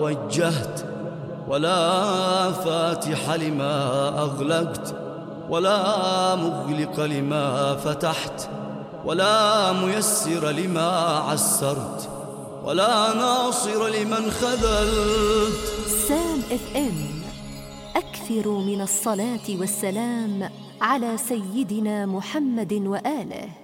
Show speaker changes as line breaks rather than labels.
وجهت، ولا فاتح لما أغلقت، ولا مغلق لما فتحت، ولا ميسر لما عسرت، ولا ناصر لمن خذلت.
سام اف ام، أكثروا من الصلاة والسلام على سيدنا محمد وآله.